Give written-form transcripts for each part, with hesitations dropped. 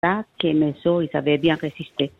ça que mes os ils avaient bien résisté.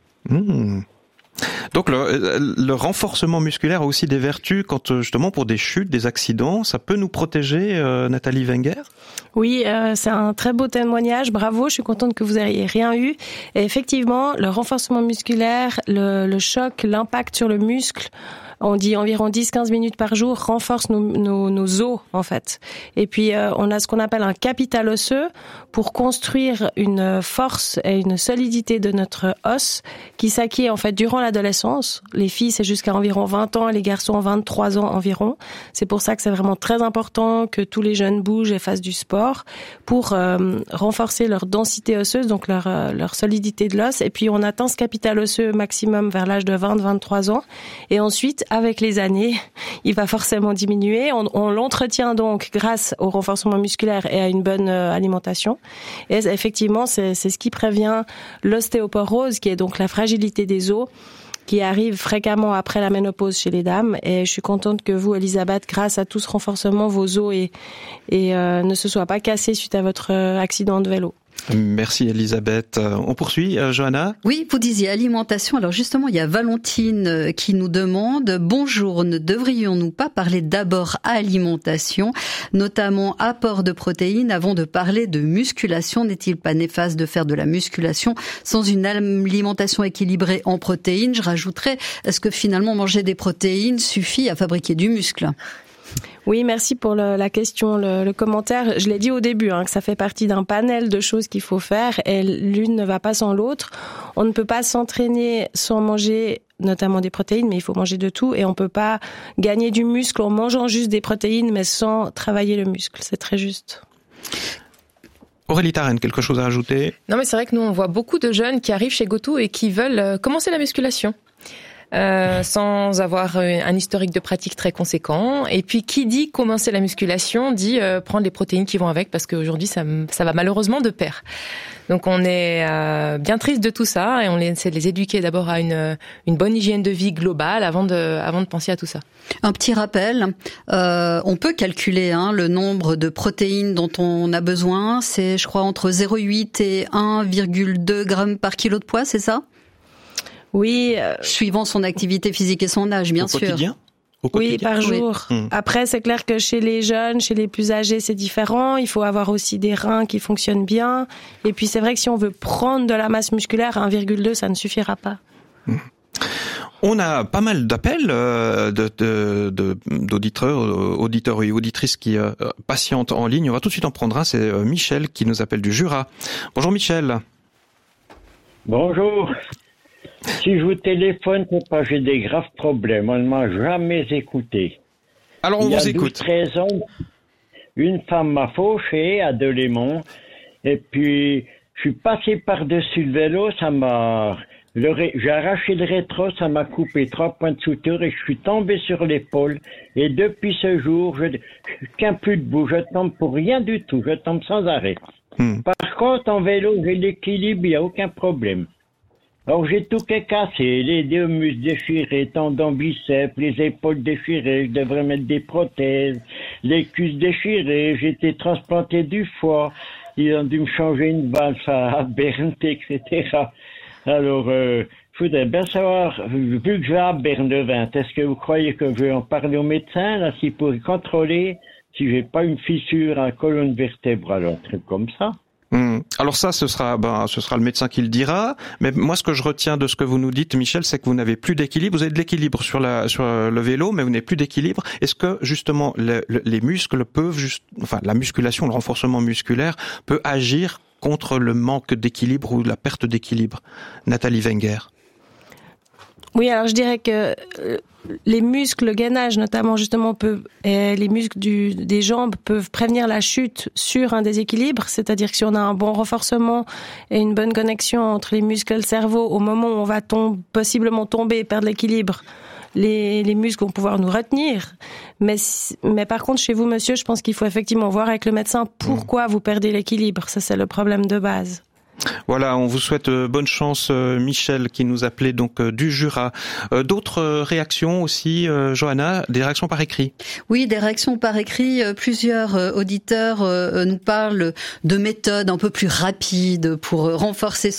Donc le renforcement musculaire a aussi des vertus quand justement pour des chutes, des accidents, ça peut nous protéger, Nathalie Wenger? Oui, c'est un très beau témoignage, bravo, je suis contente que vous ayez rien eu. Et effectivement, le renforcement musculaire, le choc, l'impact sur le muscle, on dit environ 10-15 minutes par jour, renforce nos os, en fait. Et puis, on a ce qu'on appelle un capital osseux pour construire une force et une solidité de notre os qui s'acquiert, en fait, durant l'adolescence. Les filles, c'est jusqu'à environ 20 ans, et les garçons, 23 ans environ. C'est pour ça que c'est vraiment très important que tous les jeunes bougent et fassent du sport pour renforcer leur densité osseuse, donc leur solidité de l'os. Et puis, on atteint ce capital osseux maximum vers l'âge de 20-23 ans. Et ensuite, avec les années, il va forcément diminuer. On l'entretient donc grâce au renforcement musculaire et à une bonne alimentation. Et effectivement, c'est ce qui prévient l'ostéoporose, qui est donc la fragilité des os, qui arrive fréquemment après la ménopause chez les dames. Et je suis contente que vous, Elisabeth, grâce à tout ce renforcement, vos os ne se soient pas cassés suite à votre accident de vélo. Merci Elisabeth. On poursuit, Johanna? Oui, vous disiez alimentation. Alors justement, il y a Valentine qui nous demande « Bonjour, ne devrions-nous pas parler d'abord alimentation, notamment apport de protéines, avant de parler de musculation? N'est-il pas néfaste de faire de la musculation sans une alimentation équilibrée en protéines ?» Je rajouterais, est-ce que finalement manger des protéines suffit à fabriquer du muscle ? Oui, merci pour la question, le commentaire. Je l'ai dit au début, que ça fait partie d'un panel de choses qu'il faut faire et l'une ne va pas sans l'autre. On ne peut pas s'entraîner sans manger notamment des protéines, mais il faut manger de tout et on peut pas gagner du muscle en mangeant juste des protéines mais sans travailler le muscle. C'est très juste. Aurélie Tarenne, quelque chose à ajouter? Non, mais c'est vrai que nous, on voit beaucoup de jeunes qui arrivent chez GoTo et qui veulent commencer la musculation. Sans avoir un historique de pratique très conséquent. Et puis, qui dit commencer la musculation, dit prendre les protéines qui vont avec, parce qu'aujourd'hui, ça va malheureusement de pair. Donc, on est bien triste de tout ça, et on essaie de les éduquer d'abord à une bonne hygiène de vie globale avant de penser à tout ça. Un petit rappel, on peut calculer le nombre de protéines dont on a besoin. C'est, je crois, entre 0,8 et 1,2 grammes par kilo de poids, c'est ça ? Oui. Suivant son activité physique et son âge, bien sûr. Quotidien? Oui, par jour. Oui. Après, c'est clair que chez les jeunes, chez les plus âgés, c'est différent. Il faut avoir aussi des reins qui fonctionnent bien. Et puis, c'est vrai que si on veut prendre de la masse musculaire, 1,2, ça ne suffira pas. On a pas mal d'appels d'auditeurs et auditrices qui patientent en ligne. On va tout de suite en prendre un. C'est Michel qui nous appelle du Jura. Bonjour Michel. Bonjour. Si je vous téléphone, c'est parce que j'ai des graves problèmes. On ne m'a jamais écouté. Alors on vous écoute. Il y a 12-13 ans, une femme m'a fauché à Delémont. Et puis, je suis passé par-dessus le vélo, j'ai arraché le rétro, ça m'a coupé 3 points de suture et je suis tombé sur l'épaule. Et depuis ce jour, je tiens plus debout, je tombe pour rien du tout, je tombe sans arrêt. Par contre, en vélo, j'ai l'équilibre, il n'y a aucun problème. Alors j'ai tout cassé, les deux muscles déchirés, tendons biceps, les épaules déchirées, je devrais mettre des prothèses, les cuisses déchirées, j'ai été transplanté du foie, ils ont dû me changer une valve à Berne, etc. Alors, je voudrais bien savoir, vu que je vais à Berne le 20, est-ce que vous croyez que je vais en parler au médecin, là, s'il pourrait contrôler si j'ai pas une fissure à la colonne vertébrale, un truc comme ça? Alors ça, ce sera le médecin qui le dira. Mais moi, ce que je retiens de ce que vous nous dites, Michel, c'est que vous n'avez plus d'équilibre. Vous avez de l'équilibre sur le vélo, mais vous n'avez plus d'équilibre. Est-ce que justement les muscles peuvent la musculation, le renforcement musculaire peut agir contre le manque d'équilibre ou la perte d'équilibre? Nathalie Wenger. Oui, alors je dirais que les muscles, le gainage notamment justement et les muscles des jambes peuvent prévenir la chute sur un déséquilibre, c'est-à-dire que si on a un bon renforcement et une bonne connexion entre les muscles et le cerveau, au moment où on va possiblement tomber et perdre l'équilibre, les muscles vont pouvoir nous retenir. Mais par contre, chez vous, monsieur, je pense qu'il faut effectivement voir avec le médecin pourquoi vous perdez l'équilibre. Ça, c'est le problème de base. Voilà, on vous souhaite bonne chance, Michel, qui nous appelait donc du Jura. D'autres réactions aussi, Johanna, des réactions par écrit? Oui, des réactions par écrit. Plusieurs auditeurs nous parlent de méthodes un peu plus rapides pour renforcer